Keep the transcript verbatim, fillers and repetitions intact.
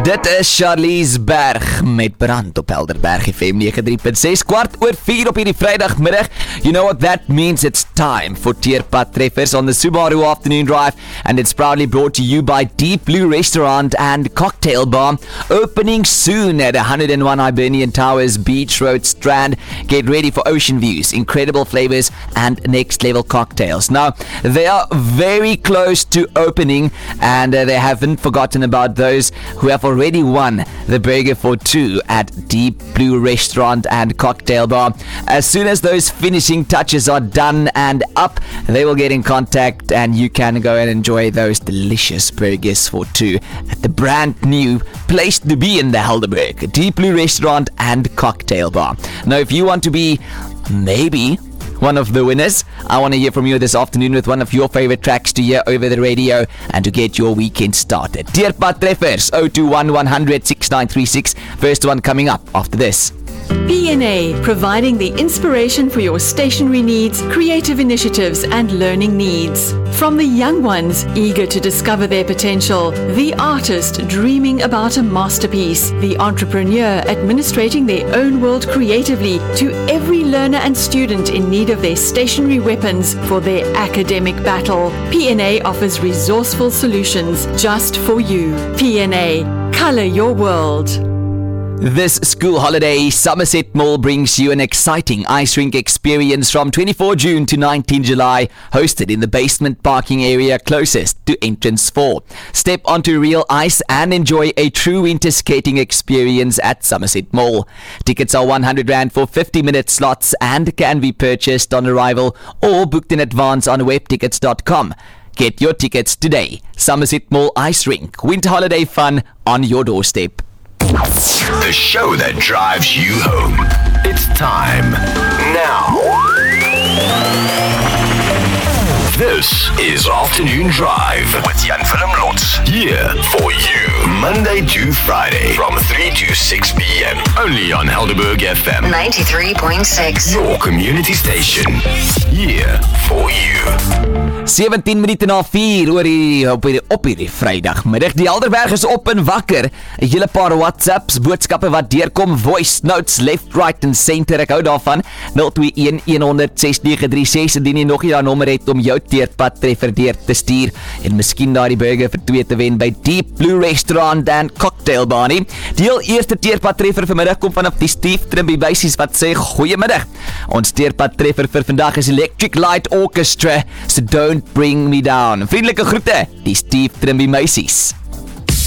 Dit is Charlize Berg met Brand op Helderberg F M nege drie punt ses, kwart oor vier op hierdie Vrydagmiddag. You know what that means? It's time for Teerpad Treffers on the Subaru Afternoon Drive, and it's proudly brought to you by Deep Blue Restaurant and Cocktail Bar, opening soon at one hundred and one Hibernian Towers, Beach Road, Strand. Get ready for ocean views, incredible flavors, and next level cocktails. Now, they are very close to opening, and uh, they haven't forgotten about those who have already won the burger for two at Deep Blue Restaurant and Cocktail Bar. As soon as those finishing touches are done and up, they will get in contact and you can go and enjoy those delicious burgers for two at the brand new place to be in the Helderberg, Deep Blue Restaurant and Cocktail Bar. Now, if you want to be maybe one of the winners, I want to hear from you this afternoon with one of your favorite tracks to hear over the radio and to get your weekend started. Teerpad Treffers, zero two one one hundred six nine three six. First one coming up after this. P N A, providing the inspiration for your stationery needs, creative initiatives and learning needs. From the young ones eager to discover their potential, the artist dreaming about a masterpiece, the entrepreneur administrating their own world creatively, to every learner and student in need of their stationery weapons for their academic battle, P N A offers resourceful solutions just for you. P N A, color your world. This school holiday, Somerset Mall brings you an exciting ice rink experience from twenty-fourth of June to nineteenth of July, hosted in the basement parking area closest to entrance four. Step onto real ice and enjoy a true winter skating experience at Somerset Mall. Tickets are one hundred rand for fifty minute slots and can be purchased on arrival or booked in advance on web tickets dot com. Get your tickets today. Somerset Mall Ice Rink, winter holiday fun on your doorstep. The show that drives you home. It's time now. This is Afternoon Drive with Jan Willem Lotz. Here for you, Monday to Friday from three to six p.m. Only on Helderberg F M ninety-three point six. Your community station. Here for you. sewentien minute na vier oor die, op hierdie, op hierdie Vrydagmiddag. Die Helderberg is op en wakker. 'n Hele paar WhatsApps, boodskappe wat deurkom, voice notes, left, right en center. Ek hou daarvan. nul twee een een nul nul ses nege drie ses indien jy nog nie daai nommer het om jou Teerpad Treffer deur te stuur en miskien daai burger vir twee te wen by Deep Blue Restaurant and Cocktail Bar nie. Die heel eerste Teerpad Treffer vanmiddag kom vanaf die Steve Trimby Basies wat sê goeiemiddag. Ons Teerpad Treffer vir vandag is Electric Light Orchestra, so don't bring me down. Vriendelike groete, die Steve Trimby Basies.